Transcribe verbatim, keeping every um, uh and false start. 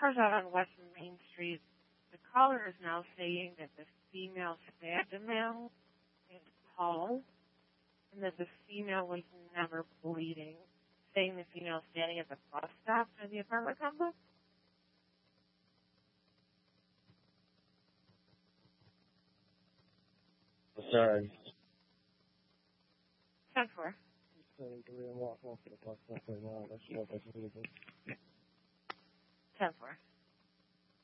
cars out on West Main Street. The caller is now saying that the female stabbed a male in Paul, and that the female was never bleeding, saying the female standing at the bus stop in the apartment complex. Sorry. ten four. Walk off to the bus stop right now. That's what that's what it is. ten four.